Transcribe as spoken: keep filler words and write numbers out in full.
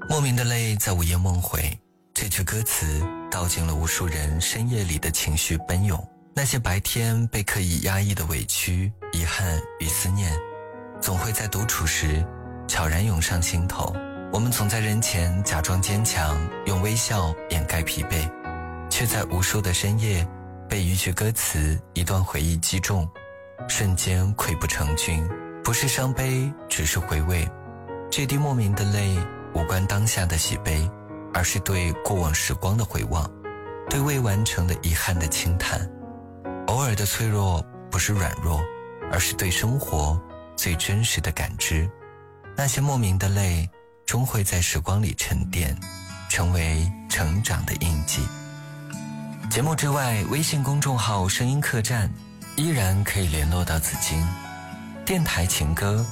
莫名的泪在午夜梦回，这句歌词道尽了无数人深夜里的情绪奔涌，那些白天被刻意压抑的委屈、遗憾与思念，总会在独处时悄然涌上心头。我们总在人前假装坚强，用微笑掩盖疲惫，却在无数的深夜被一句歌词、一段回忆击中，瞬间溃不成军。不是伤悲，只是回味。这滴莫名的泪无关当下的喜悲，而是对过往时光的回望，对未完成的遗憾的轻叹。偶尔的脆弱不是软弱，而是对生活最真实的感知。那些莫名的泪终会在时光里沉淀，成为成长的印记。节目之外，微信公众号声音客栈依然可以联络到紫金。电台情歌